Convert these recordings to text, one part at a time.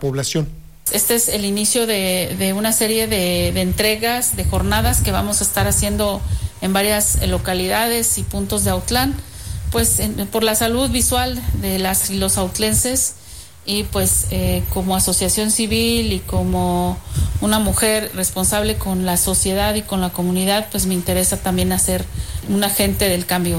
población. Este es el inicio de una serie de entregas, de jornadas que vamos a estar haciendo en varias localidades y puntos de Autlán, pues por la salud visual de las y los autlenses, y pues como asociación civil y como una mujer responsable con la sociedad y con la comunidad, pues me interesa también hacer un agente del cambio.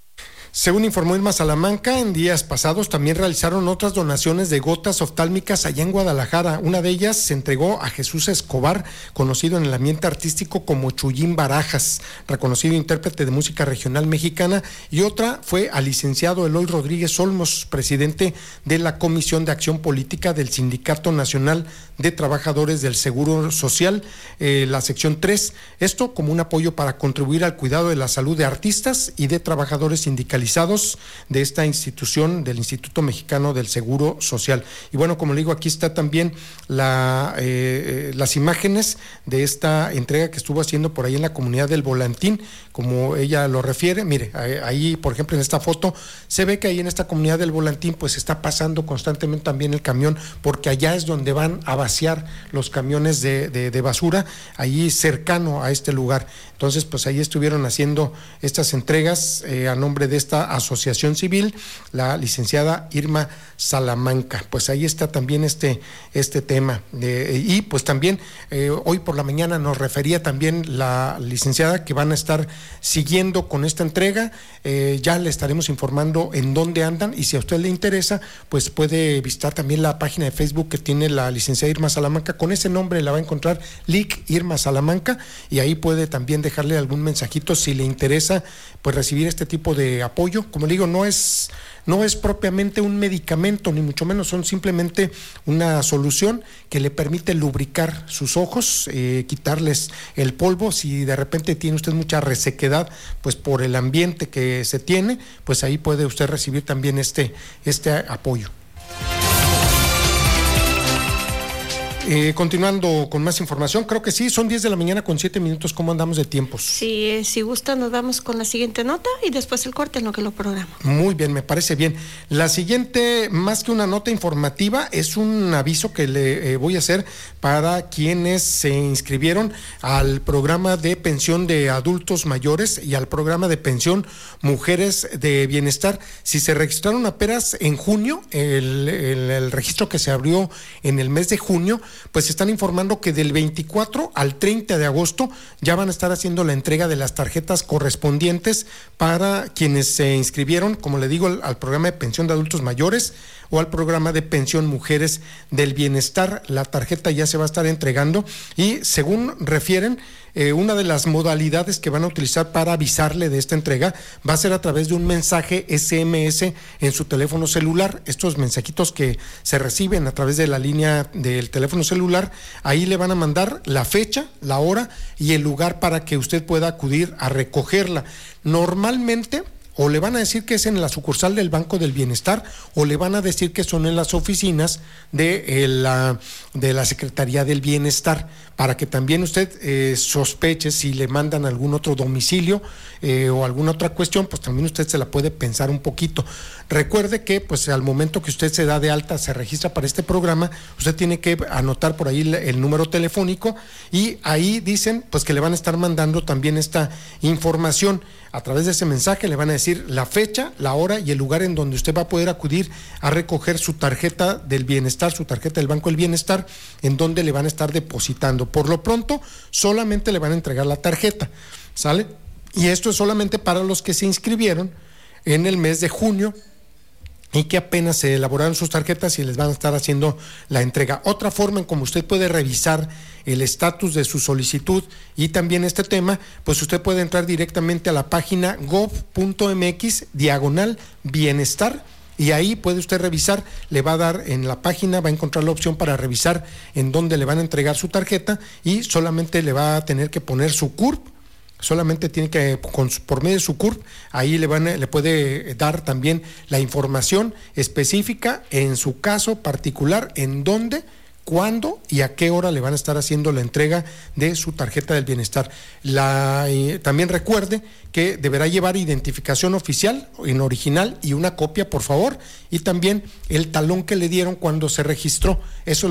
Según informó Irma Salamanca, en días pasados también realizaron otras donaciones de gotas oftálmicas allá en Guadalajara. Una de ellas se entregó a Jesús Escobar, conocido en el ambiente artístico como Chuyín Barajas, reconocido intérprete de música regional mexicana, y otra fue al licenciado Eloy Rodríguez Olmos, presidente de la Comisión de Acción Política del Sindicato Nacional de Trabajadores del Seguro Social, la sección 3, esto como un apoyo para contribuir al cuidado de la salud de artistas y de trabajadores sindicalizados de esta institución, del Instituto Mexicano del Seguro Social. Y bueno, como le digo, aquí está también las imágenes de esta entrega que estuvo haciendo por ahí en la comunidad del Volantín, como ella lo refiere. Mire, ahí por ejemplo en esta foto se ve que ahí en esta comunidad del Volantín pues está pasando constantemente también el camión, porque allá es donde van a vaciar los camiones de basura, ahí cercano a este lugar. Entonces pues ahí estuvieron haciendo estas entregas a nombre de esta asociación civil, la licenciada Irma Salamanca. Pues ahí está también este tema. Y pues también hoy por la mañana nos refería también la licenciada que van a estar siguiendo con esta entrega. Ya le estaremos informando en dónde andan, y si a usted le interesa, pues puede visitar también la página de Facebook que tiene la licenciada Irma Salamanca. Con ese nombre la va a encontrar, LIC Irma Salamanca, y ahí puede también dejarle algún mensajito si le interesa pues recibir este tipo de apoyo. Como le digo, no es propiamente un medicamento, ni mucho menos, son simplemente una solución que le permite lubricar sus ojos, quitarles el polvo. Si de repente tiene usted mucha resequedad, pues por el ambiente que se tiene, pues ahí puede usted recibir también este apoyo. Continuando con más información, creo que sí, son 10 de la mañana con 7 minutos. ¿Cómo andamos de tiempos? Sí, si gusta nos vamos con la siguiente nota y después el corte en lo que lo programa. Muy bien, me parece bien. La siguiente, más que una nota informativa, es un aviso que le voy a hacer para quienes se inscribieron al programa de pensión de adultos mayores y al programa de pensión Mujeres de Bienestar. Si se registraron apenas en junio, el registro que se abrió en el mes de junio, pues están informando que del 24 al 30 de agosto ya van a estar haciendo la entrega de las tarjetas correspondientes para quienes se inscribieron, como le digo, al programa de pensión de adultos mayores o al programa de pensión Mujeres del Bienestar. La tarjeta ya se va a estar entregando y, según refieren, una de las modalidades que van a utilizar para avisarle de esta entrega va a ser a través de un mensaje SMS en su teléfono celular. Estos mensajitos que se reciben a través de la línea del teléfono celular, ahí le van a mandar la fecha, la hora y el lugar para que usted pueda acudir a recogerla. Normalmente o le van a decir que es en la sucursal del Banco del Bienestar, o le van a decir que son en las oficinas de la Secretaría del Bienestar, para que también usted sospeche si le mandan algún otro domicilio o alguna otra cuestión, pues también usted se la puede pensar un poquito. Recuerde que pues al momento que usted se da de alta, se registra para este programa, usted tiene que anotar por ahí el número telefónico, y ahí dicen pues que le van a estar mandando también esta información. A través de ese mensaje le van a decir la fecha, la hora y el lugar en donde usted va a poder acudir a recoger su tarjeta del bienestar, su tarjeta del Banco del Bienestar, en donde le van a estar depositando. Por lo pronto, solamente le van a entregar la tarjeta, ¿sale? Y esto es solamente para los que se inscribieron en el mes de junio y que apenas se elaboraron sus tarjetas y les van a estar haciendo la entrega. Otra forma en como usted puede revisar el estatus de su solicitud y también este tema, pues usted puede entrar directamente a la página gov.mx/bienestar, y ahí puede usted revisar, le va a dar en la página, va a encontrar la opción para revisar en dónde le van a entregar su tarjeta, y solamente le va a tener que poner su CURP. Solamente tiene que, por medio de su CURP, ahí le puede dar también la información específica en su caso particular, en dónde, cuándo y a qué hora le van a estar haciendo la entrega de su tarjeta del bienestar. También recuerde que deberá llevar identificación oficial en original y una copia, por favor, y también el talón que le dieron cuando se registró. Eso